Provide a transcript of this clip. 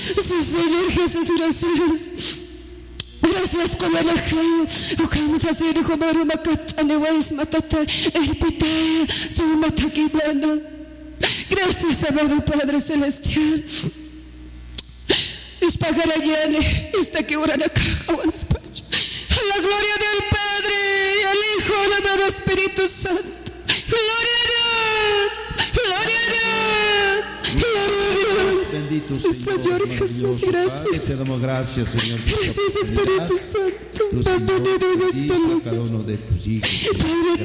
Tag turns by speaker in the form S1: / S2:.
S1: Sí, Señor Jesús, gracias. Gracias con el ejemplo. Vamos a hacer hijo Maru Macachane Weiss Matata, el Pitaya, su Mataquibana. Gracias, amado Padre Celestial. Es pagar allá, está que oran acá, Juanspacho. A la gloria del Padre, y al Hijo, y al amado Espíritu Santo. Gloria a Dios, gloria a Dios, gloria a Dios.
S2: Bendito
S1: sí, Señor Jesús, gracias.
S2: Padre, te damos gracias, Señor.
S1: Gracias, Espíritu Santo. Bienvenido en este lugar.
S2: Cada uno de tus hijos.
S1: Padre